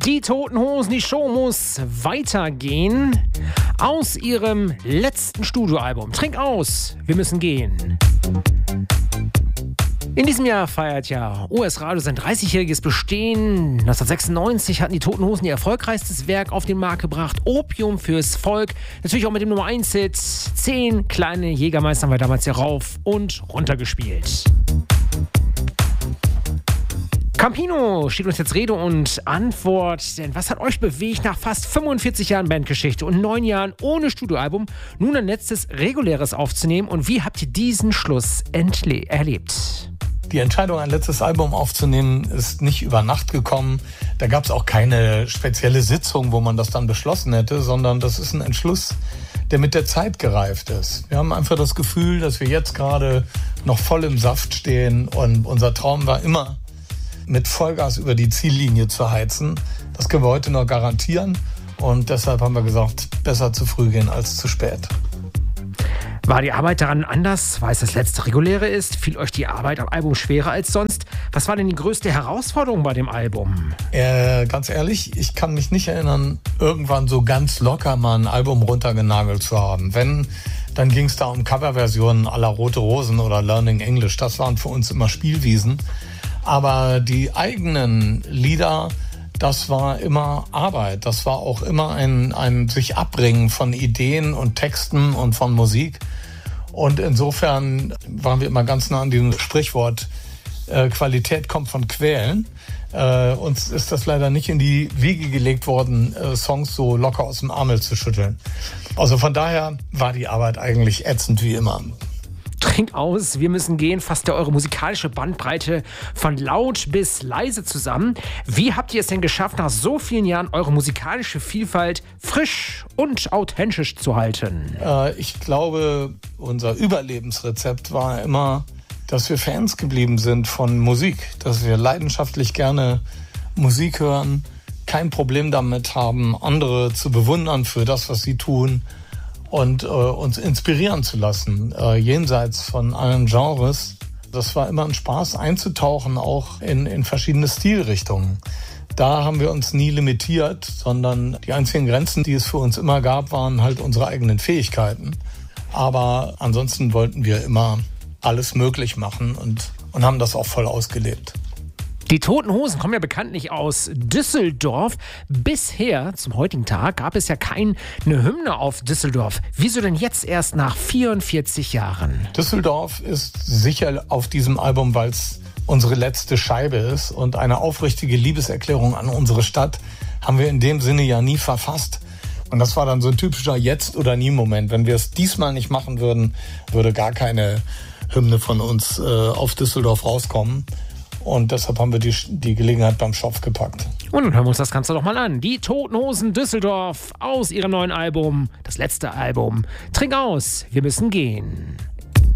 Die Toten Hosen, die Show muss weitergehen. Aus ihrem letzten Studioalbum Trink aus, wir müssen gehen. In diesem Jahr feiert ja OS Radio sein 30-jähriges Bestehen. 1996 hatten die Toten Hosen ihr erfolgreichstes Werk auf den Markt gebracht. Opium fürs Volk. Natürlich auch mit dem Nummer 1-Hit. 10 kleine Jägermeister haben wir damals hier rauf und runter gespielt. Campino steht uns jetzt Rede und Antwort, denn was hat euch bewegt, nach fast 45 Jahren Bandgeschichte und 9 Jahren ohne Studioalbum nun ein letztes reguläres aufzunehmen, und wie habt ihr diesen Schluss erlebt? Die Entscheidung, ein letztes Album aufzunehmen, ist nicht über Nacht gekommen. Da gab es auch keine spezielle Sitzung, wo man das dann beschlossen hätte, sondern das ist ein Entschluss, der mit der Zeit gereift ist. Wir haben einfach das Gefühl, dass wir jetzt gerade noch voll im Saft stehen, und unser Traum war immer, mit Vollgas über die Ziellinie zu heizen. Das können wir heute noch garantieren, und deshalb haben wir gesagt, besser zu früh gehen als zu spät. War die Arbeit daran anders, weil es das letzte reguläre ist? Fiel euch die Arbeit am Album schwerer als sonst? Was war denn die größte Herausforderung bei dem Album? Ganz ehrlich, ich kann mich nicht erinnern, irgendwann so ganz locker mal ein Album runtergenagelt zu haben. Wenn, dann ging es da um Coverversionen à la Rote Rosen oder Learning English. Das waren für uns immer Spielwiesen. Aber die eigenen Lieder, das war immer Arbeit. Das war auch immer ein sich abbringen von Ideen und Texten und von Musik. Und insofern waren wir immer ganz nah an diesem Sprichwort, Qualität kommt von Quälen. Uns ist das leider nicht in die Wiege gelegt worden, Songs so locker aus dem Ärmel zu schütteln. Also von daher war die Arbeit eigentlich ätzend wie immer. Trink aus, wir müssen gehen, fasst ihr eure musikalische Bandbreite von laut bis leise zusammen. Wie habt ihr es denn geschafft, nach so vielen Jahren eure musikalische Vielfalt frisch und authentisch zu halten? Ich glaube, unser Überlebensrezept war immer, dass wir Fans geblieben sind von Musik, dass wir leidenschaftlich gerne Musik hören, kein Problem damit haben, andere zu bewundern für das, was sie tun, und uns inspirieren zu lassen, jenseits von allen Genres. Das war immer ein Spaß, einzutauchen, auch in verschiedene Stilrichtungen. Da haben wir uns nie limitiert, sondern die einzigen Grenzen, die es für uns immer gab, waren halt unsere eigenen Fähigkeiten. Aber ansonsten wollten wir immer alles möglich machen und haben das auch voll ausgelebt. Die Toten Hosen kommen ja bekanntlich aus Düsseldorf. Bisher, zum heutigen Tag, gab es ja keine Hymne auf Düsseldorf. Wieso denn jetzt erst nach 44 Jahren? Düsseldorf ist sicher auf diesem Album, weil es unsere letzte Scheibe ist. Und eine aufrichtige Liebeserklärung an unsere Stadt haben wir in dem Sinne ja nie verfasst. Und das war dann so ein typischer Jetzt-oder-nie-Moment. Wenn wir es diesmal nicht machen würden, würde gar keine Hymne von uns auf Düsseldorf rauskommen. Und deshalb haben wir die Gelegenheit beim Schopf gepackt. Und dann hören wir uns das Ganze doch mal an. Die Toten Hosen Düsseldorf aus ihrem neuen Album, das letzte Album. Trink aus, wir müssen gehen.